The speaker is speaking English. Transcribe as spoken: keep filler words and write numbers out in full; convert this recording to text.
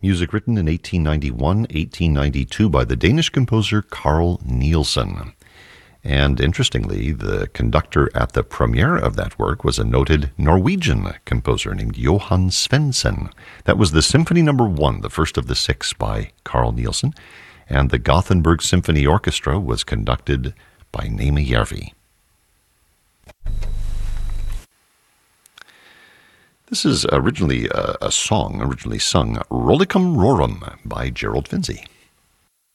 Music written in eighteen ninety-one, eighteen ninety-two by the Danish composer Carl Nielsen. And interestingly, the conductor at the premiere of that work was a noted Norwegian composer named Johan Svendsen. That was the Symphony Number One, the first of the six by Carl Nielsen, and the Gothenburg Symphony Orchestra was conducted by Naima Järvi. This is originally a, a song, originally sung, Rollicum Rorum by Gerald Finzi.